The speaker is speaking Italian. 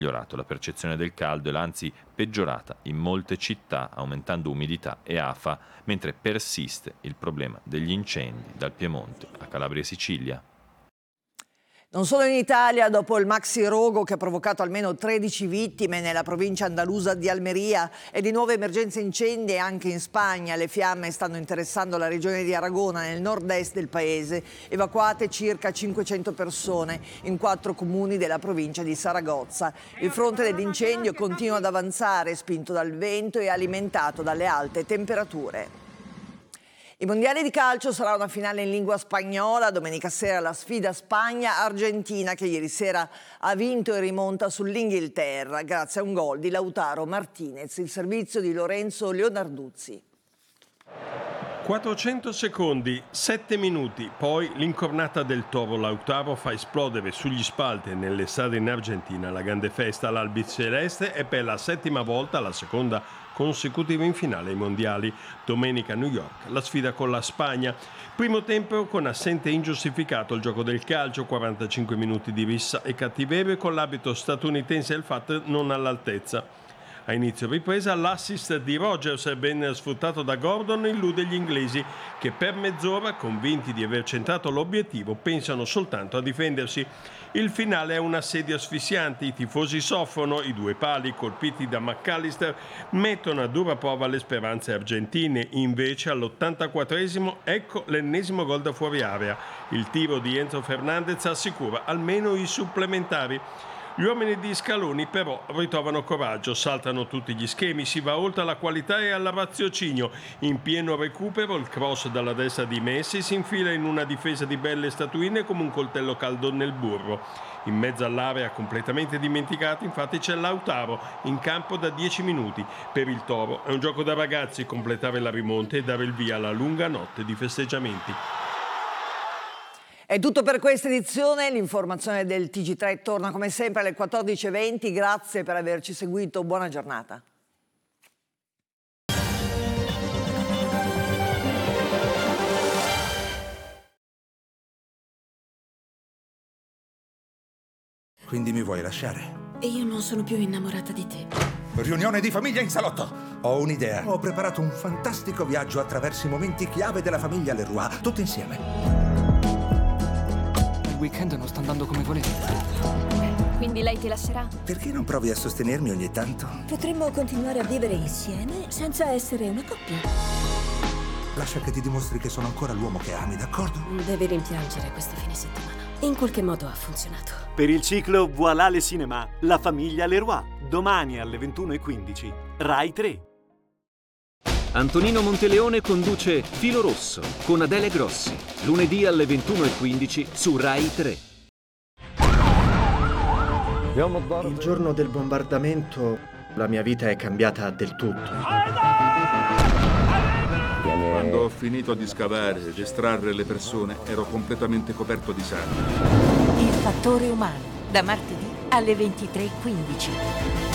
migliorato la percezione del caldo e l'ha anzi peggiorata in molte città, aumentando umidità e afa, mentre persiste il problema degli incendi dal Piemonte a Calabria e Sicilia. Non solo in Italia, dopo il maxi rogo che ha provocato almeno 13 vittime nella provincia andalusa di Almeria e di nuove emergenze incendi anche in Spagna, le fiamme stanno interessando la regione di Aragona nel nord-est del paese, evacuate circa 500 persone in 4 comuni della provincia di Saragozza. Il fronte dell'incendio continua ad avanzare, spinto dal vento e alimentato dalle alte temperature. I mondiali di calcio sarà una finale in lingua spagnola. Domenica sera la sfida Spagna-Argentina, che ieri sera ha vinto e rimonta sull'Inghilterra grazie a un gol di Lautaro Martinez. Il servizio di Lorenzo Leonarduzzi. 400 secondi, 7 minuti, poi l'incornata del toro. Lautaro fa esplodere sugli spalti e nelle strade in Argentina la grande festa all'albiceleste e per la 7ª volta, la seconda consecutiva in finale ai mondiali. Domenica a New York la sfida con la Spagna. Primo tempo con assente ingiustificato il gioco del calcio, 45 minuti di rissa e cattiveria con l'arbitro statunitense El Fat non all'altezza. A inizio ripresa l'assist di Rodgers, ben sfruttato da Gordon, illude gli inglesi che per mezz'ora, convinti di aver centrato l'obiettivo, pensano soltanto a difendersi. Il finale è un assedio asfissiante, i tifosi soffrono, i 2 pali colpiti da McAllister mettono a dura prova le speranze argentine. Invece all'84esimo ecco l'ennesimo gol da fuori area. Il tiro di Enzo Fernandez assicura almeno i supplementari. Gli uomini di Scaloni però ritrovano coraggio, saltano tutti gli schemi, si va oltre alla qualità e al raziocinio. In pieno recupero il cross dalla destra di Messi si infila in una difesa di belle statuine come un coltello caldo nel burro. In mezzo all'area completamente dimenticata infatti c'è Lautaro in campo da 10 minuti. Per il Toro è un gioco da ragazzi completare la rimonta e dare il via alla lunga notte di festeggiamenti. È tutto per questa edizione, l'informazione del TG3 torna come sempre alle 14:20, grazie per averci seguito, buona giornata. Quindi mi vuoi lasciare? E io non sono più innamorata di te. Riunione di famiglia in salotto! Ho un'idea. Ho preparato un fantastico viaggio attraverso i momenti chiave della famiglia Leroy, tutti insieme. Il weekend non sta andando come volevo. Quindi lei ti lascerà? Perché non provi a sostenermi ogni tanto? Potremmo continuare a vivere insieme senza essere una coppia. Lascia che ti dimostri che sono ancora l'uomo che ami, d'accordo? Devi rimpiangere questo fine settimana. In qualche modo ha funzionato. Per il ciclo Voilà le Cinéma, La famiglia Leroy. Domani alle 21:15. Rai 3. Antonino Monteleone conduce Filo Rosso con Adele Grossi, lunedì alle 21:15 su Rai 3. Il giorno del bombardamento la mia vita è cambiata del tutto. Quando ho finito di scavare ed estrarre le persone, ero completamente coperto di sangue. Il fattore umano, da martedì alle 23:15.